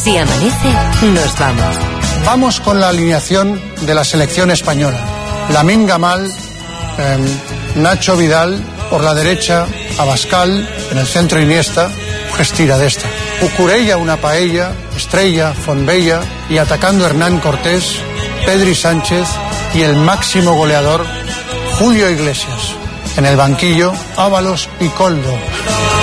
Si amanece, nos vamos. Vamos con la alineación de la selección española. Lamine Yamal, Nacho Vidal, por la derecha, Abascal, en el centro Iniesta, Gestira de esta. Cucurella, una paella, Estrella, Fonbella y atacando Hernán Cortés, Pedri Sánchez y el máximo goleador, Julio Iglesias. En el banquillo, Ábalos y Koldo.